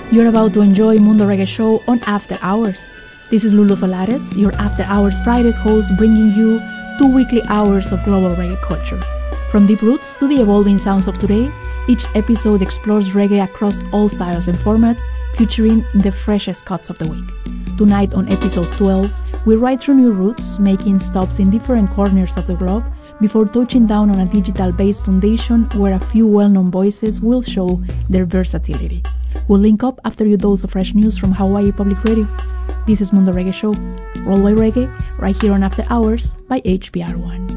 You're about to enjoy Mundo Reggae Show on After Hours. This is Lulo Solares, your After Hours Fridays host, bringing you 2 weekly hours of global reggae culture. From deep roots to the evolving sounds of today, each episode explores reggae across all styles and formats, featuring the freshest cuts of the week. Tonight on episode 12, we ride through new routes, making stops in different corners of the globe, before touching down on a digital-based foundation where a few well-known voices will show their versatility. We'll link up after your dose of fresh news from Hawaii Public Radio. This is Mundo Reggae Show, Worldwide Reggae, right here on After Hours by HBR1.